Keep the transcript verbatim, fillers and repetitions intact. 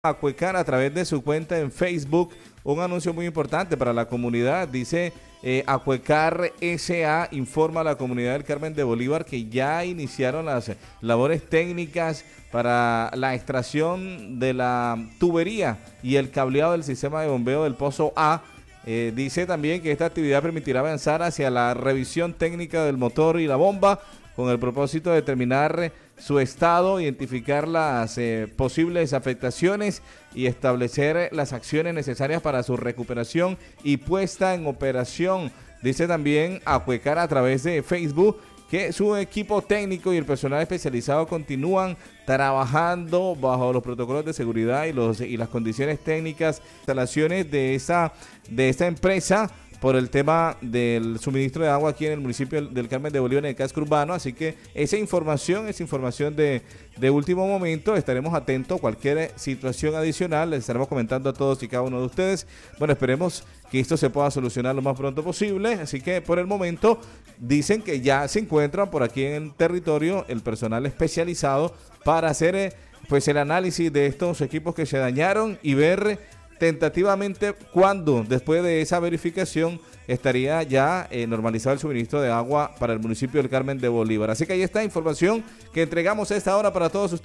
Acuecar a través de su cuenta en Facebook un anuncio muy importante para la comunidad. Dice eh, Acuecar S A informa a la comunidad del Carmen de Bolívar que ya iniciaron las labores técnicas para la extracción de la tubería y el cableado del sistema de bombeo del Pozo A. Eh, dice también que esta actividad permitirá avanzar hacia la revisión técnica del motor y la bomba con el propósito de determinar su estado, identificar las eh, posibles afectaciones y establecer las acciones necesarias para su recuperación y puesta en operación. Dice también Acuecar a través de Facebook que su equipo técnico y el personal especializado continúan trabajando bajo los protocolos de seguridad y, los, y las condiciones técnicas, instalaciones de esa, de esta empresa por el tema del suministro de agua aquí en el municipio del Carmen de Bolívar, en el casco urbano. Así que esa información es información de, de último momento. Estaremos atentos a cualquier situación adicional. Les estaremos comentando a todos y cada uno de ustedes. Bueno, esperemos que esto se pueda solucionar lo más pronto posible. Así que por el momento dicen que ya se encuentran por aquí en el territorio el personal especializado para hacer eh, pues el análisis de estos equipos que se dañaron y ver tentativamente cuándo, después de esa verificación, estaría ya eh, normalizado el suministro de agua para el municipio del Carmen de Bolívar. Así que ahí está información que entregamos a esta hora para todos ustedes.